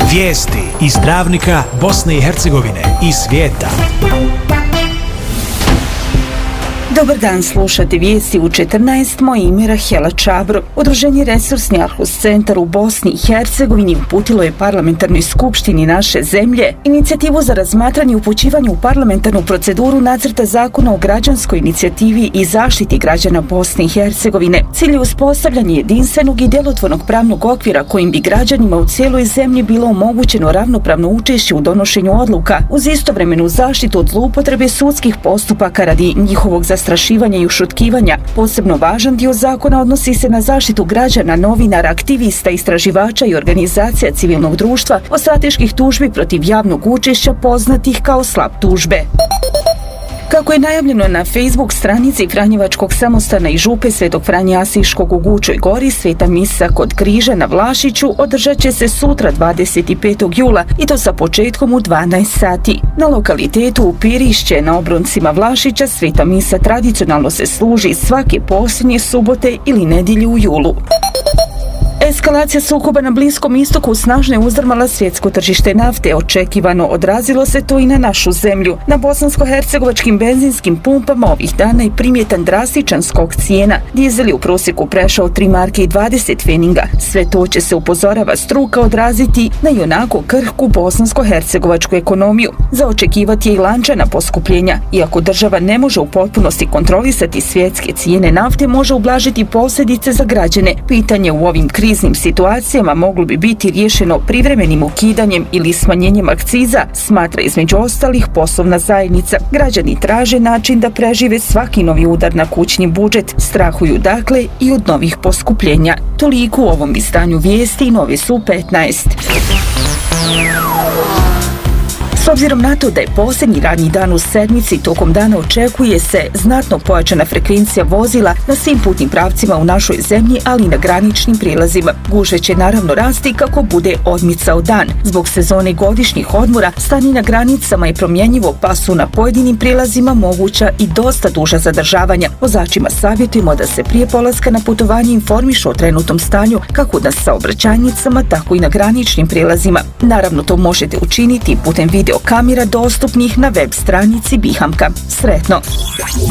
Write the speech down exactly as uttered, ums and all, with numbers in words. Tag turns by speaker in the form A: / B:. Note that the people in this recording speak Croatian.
A: Vijesti iz Travnika, Bosne i Hercegovine i svijeta.
B: Dobar dan, slušate vijesti u četrnaest, moje ime je Rahela Čabro. Udruženje Resursni Arhus centar u Bosni i Hercegovini uputilo je parlamentarnoj skupštini naše zemlje inicijativu za razmatranje i upućivanje u parlamentarnu proceduru nacrta zakona o građanskoj inicijativi i zaštiti građana Bosne i Hercegovine. Cilj je uspostavljanje jedinstvenog i djelotvornog pravnog okvira kojim bi građanima u cijeloj zemlji bilo omogućeno ravnopravno učešće u donošenju odluka uz istovremenu zaštitu od zloupotrebe sudskih postupaka radi njihovog zastrašivanja i ušutkivanja. Posebno važan dio zakona odnosi se na zaštitu građana, novinara, aktivista, istraživača i organizacija civilnog društva od strateških tužbi protiv javnog učešća poznatih kao slap tužbe. Kako je najavljeno na Facebook stranici Franjevačkog samostana i župe Svetog Franje Asiškog u Gučoj Gori, sveta misa kod križa na Vlašiću održat će se sutra dvadeset petog jula i to sa početkom u dvanaest sati. Na lokalitetu u Pirišće na obroncima Vlašića sveta misa tradicionalno se služi svake posljednje subote ili nedjelje u julu. Eskalacija sukoba na Bliskom istoku snažno je uzdrmala svjetsko tržište nafte. Očekivano odrazilo se to i na našu zemlju. Na bosansko-hercegovačkim benzinskim pumpama ovih dana je primjetan drastičan skok cijena. Dizel je u prosjeku prešao tri marke i dvadeset feninga. Sve to će se, upozorava struka, odraziti na ionako krhku bosansko-hercegovačku ekonomiju. Za očekivati je i lančana poskupljenja. Iako država ne može u potpunosti kontrolisati svjetske cijene nafte, može ublažiti posljedice za građane. Pitanje u ovim kriznim situacijama moglo bi biti riješeno privremenim ukidanjem ili smanjenjem akciza, smatra između ostalih poslovna zajednica. Građani traže način da prežive svaki novi udar na kućni budžet. Strahuju dakle i od novih poskupljenja. Toliko u ovom izdanju vijesti i nove su petnaest. S obzirom na to da je posljednji radni dan u sedmici, tokom dana očekuje se znatno pojačana frekvencija vozila na svim putnim pravcima u našoj zemlji, ali i na graničnim prijelazima. Gužve će naravno rasti kako bude odmicao dan. Zbog sezone godišnjih odmora, stanje na granicama je promjenjivo, pa su na pojedinim prijelazima moguća i dosta duža zadržavanja. Vozačima savjetujemo da se prije polaska na putovanje informišu o trenutnom stanju kako na saobraćajnicama, tako i na graničnim prijelazima. Naravno, to možete učiniti putem video kamera dostupnih na web stranici Bihamka. Sretno!